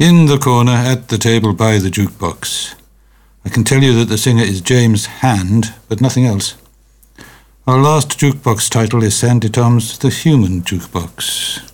In the corner, at the table by the jukebox. I can tell you that the singer is James Hand, but nothing else. Our last jukebox title is Sandy Tom's The Human Jukebox.